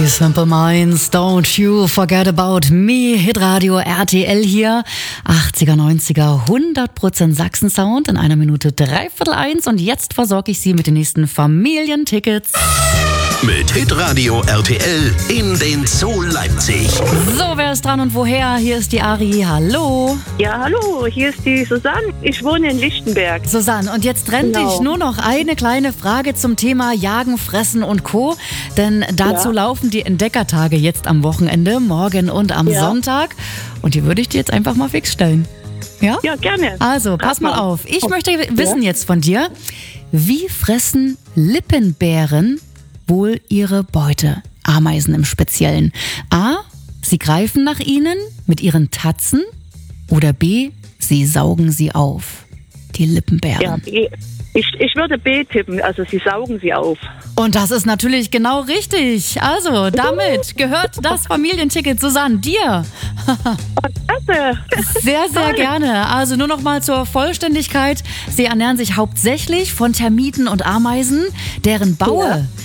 Die Simple Minds, Don't You Forget About Me, Hitradio RTL hier, 80er, 90er, 100% Sachsen-Sound in 1 Minute 3/4 und jetzt versorge ich Sie mit den nächsten Familientickets. Mit Hitradio RTL in den Zoo Leipzig. So, wer ist dran und woher? Hier ist die Ari, hallo. Ja, hallo, hier ist die Susanne. Ich wohne in Lichtenberg. Susanne, und jetzt trennt dich nur noch eine kleine Frage zum Thema Jagen, Fressen und Co. Denn dazu laufen die Entdeckertage jetzt am Wochenende, morgen und am Sonntag. Und die würde ich dir jetzt einfach mal fix stellen. Ja? Ja, gerne. Also, pass mal auf. Ich möchte wissen jetzt von dir, wie fressen Lippenbären wohl ihre Beute? Ameisen im Speziellen. A, sie greifen nach ihnen mit ihren Tatzen oder B, sie saugen sie auf. Die Lippenbären. Ja, ich würde B tippen, also sie saugen sie auf. Und das ist natürlich genau richtig. Also, damit gehört das Familienticket, Susanne, dir. Klasse. Sehr, sehr gerne. Also nur noch mal zur Vollständigkeit. Sie ernähren sich hauptsächlich von Termiten und Ameisen, deren Baue